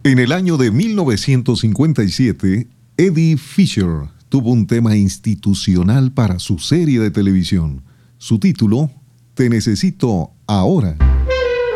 En el año de 1957, Eddie Fisher tuvo un tema institucional para su serie de televisión. Su título, Te necesito ahora.